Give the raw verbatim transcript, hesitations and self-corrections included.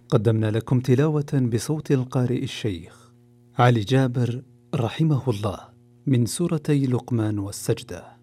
قدمنا لكم تلاوة بصوت القارئ الشيخ علي جابر رحمه الله من سورتي لقمان والسجدة.